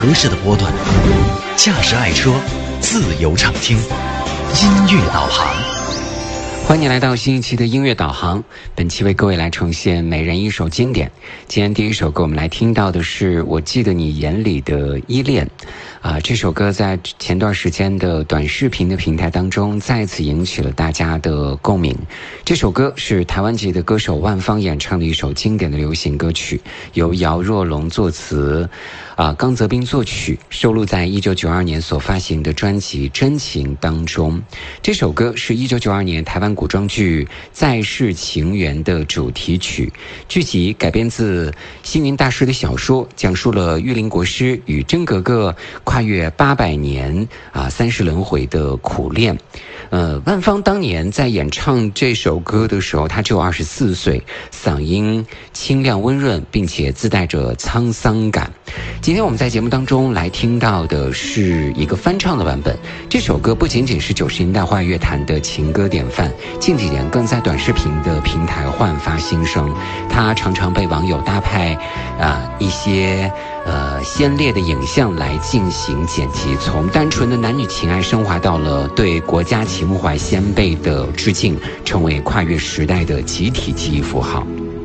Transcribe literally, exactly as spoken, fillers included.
合适的波段，驾驶爱车，自由畅听，音乐导航。 欢迎来到新一期的音乐导航，本期为各位来呈现每人一首经典。今天第一首歌我们来听到的是我记得你眼里的依恋啊，这首歌在前段时间的短视频的平台当中再次引起了大家的共鸣。这首歌是台湾籍的歌手万芳演唱的一首经典的流行歌曲，由姚若龙作词啊，刚泽斌作曲，收录在一九九二年所发行的专辑《真情》当中。这首歌是一九九二年台湾古装剧《再世情缘》的主题曲，剧集改编自星云大师的小说，讲述了玉林国师与真格格跨越八百年啊三世轮回的苦恋。呃，万芳当年在演唱这首歌的时候，她只有二十四岁，嗓音清亮温润，并且自带着沧桑感。今天我们在节目当中来听到的是一个翻唱的版本。这首歌不仅仅是九十年代华语乐坛的情歌典范，近几年更在短视频的平台焕发新生。它常常被网友搭配啊、呃、一些呃鲜烈的影像来进行剪辑，从单纯的男女情爱升华到了对国家情怀先辈的致敬，成为跨越时代的集体记忆符号。